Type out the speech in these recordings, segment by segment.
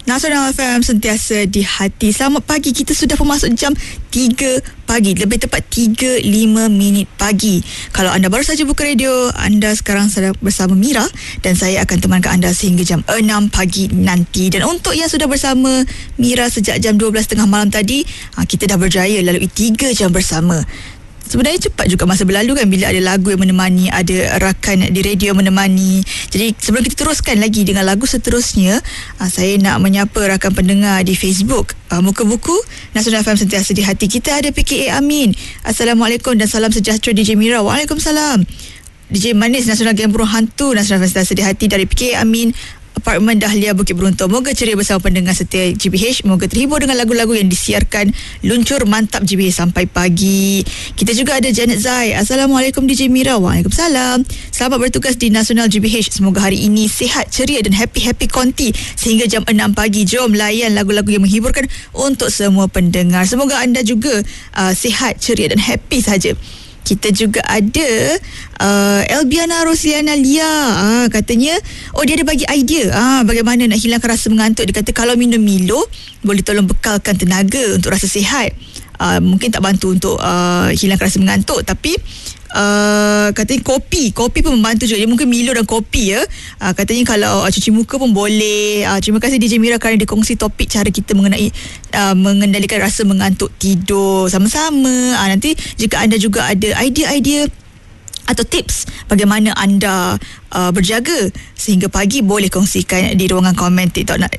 Nasional FM sentiasa di hati. Selamat pagi. Kita sudah masuk jam 3 pagi. Lebih tepat 3:05 pagi. Kalau anda baru saja buka radio, anda sekarang sedang bersama Mira dan saya akan temankan anda sehingga jam 6 pagi nanti. Dan untuk yang sudah bersama Mira sejak jam 12.30 malam tadi, kita dah berjaya lalui 3 jam bersama. Sebenarnya cepat juga masa berlalu kan, bila ada lagu yang menemani, ada rakan di radio menemani. Jadi sebelum kita teruskan lagi dengan lagu seterusnya, saya nak menyapa rakan pendengar di Facebook Muka Buku Nasional FM Sentiasa di Hati. Kita ada PKA Amin. Assalamualaikum dan salam sejahtera DJ Mira. Waalaikumsalam. DJ Manis Nasional Geng Burung Hantu Nasional FM Sentiasa di Hati dari PKA Amin, Apartmen Dahlia Bukit Beruntung. Moga ceria bersama pendengar setia GBH. Moga terhibur dengan lagu-lagu yang disiarkan luncur mantap GBH sampai pagi. Kita juga ada Janet Zai. Assalamualaikum DJ Mira. Waalaikumsalam. Selamat bertugas di Nasional GBH. Semoga hari ini sihat, ceria dan happy konti sehingga jam 6 pagi. Jom layan lagu-lagu yang menghiburkan untuk semua pendengar. Semoga anda juga sihat, ceria dan happy saja. Kita juga ada Elbiana Rosliana Lia. Katanya dia ada bagi idea bagaimana nak hilangkan rasa mengantuk. Dia kata kalau minum Milo boleh tolong bekalkan tenaga untuk rasa sihat. Mungkin tak bantu untuk hilangkan rasa mengantuk, tapi katanya kopi pun membantu juga. Dia mungkin Milo dan kopi ya. Katanya kalau cuci muka pun boleh. Terima kasih DJ Mira kerana dia kongsi topik cara kita mengenai mengendalikan rasa mengantuk tidur sama-sama. Nanti jika anda juga ada idea-idea atau tips bagaimana anda berjaga sehingga pagi, boleh kongsikan di ruangan komen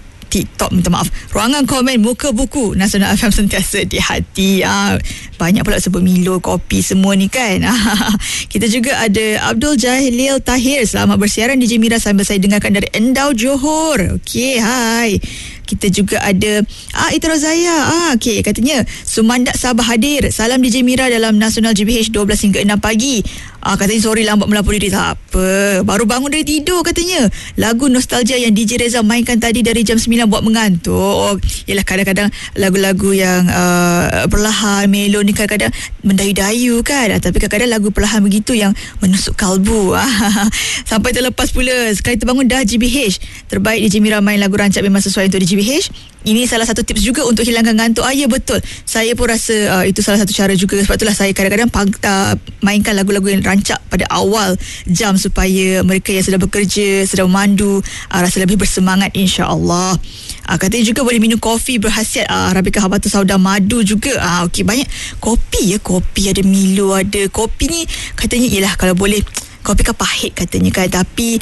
ruangan komen Muka Buku Nasional FM Sentiasa di Hati. Banyak pula sebut Milo, kopi semua ni kan. Kita juga ada Abdul Jahilil Tahir. Selamat bersiaran DJ Mira sambil saya dengarkan dari Endau Johor. Okey, hai. Kita juga ada Ita Rozaya. Okey, katanya Sumandak Sabah hadir. Salam DJ Mira dalam Nasional GBH 12 hingga 6 pagi. Katanya sorry lambat melapor diri. Tak apa, baru bangun dari tidur katanya. Lagu nostalgia yang DJ Reza mainkan tadi dari jam 9 buat mengantuk. Yalah, kadang-kadang lagu-lagu yang perlahan, melo ni kadang-kadang mendayu-dayu kan. Tapi kadang-kadang lagu perlahan begitu yang menusuk kalbu. Sampai terlepas pula. Sekali terbangun dah GBH. Terbaik DJ Mira main lagu rancak memang sesuai untuk GBH. Ini salah satu tips juga untuk hilangkan ngantuk. Ya betul. Saya pun rasa itu salah satu cara juga. Sebab itulah saya kadang-kadang mainkan lagu-lagu yang rancak pada awal jam supaya mereka yang sedang bekerja, sedang memandu rasa lebih bersemangat, insya-Allah. Katanya juga boleh minum kopi berkhasiat Arabica Habatus Sauda Madu juga. Okey, banyak kopi ya. Kopi ada Milo, ada kopi ni katanya ialah kalau boleh, kopi kan pahit katanya kan, tapi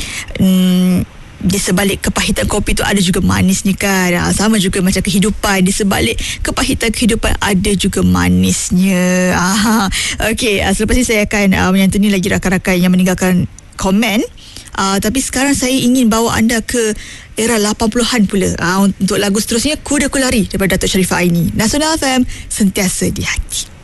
di sebalik kepahitan kopi tu ada juga manis ni kan. Sama juga macam kehidupan, di sebalik kepahitan kehidupan ada juga manisnya. Okey, selepas ni saya akan menyantuni lagi rakan-rakan yang meninggalkan komen. Tapi sekarang saya ingin bawa anda ke era 80-an pula. Untuk lagu seterusnya, Kuda Kulari daripada Datuk Sharifah Aini. Nasional FM Sentiasa di Hati.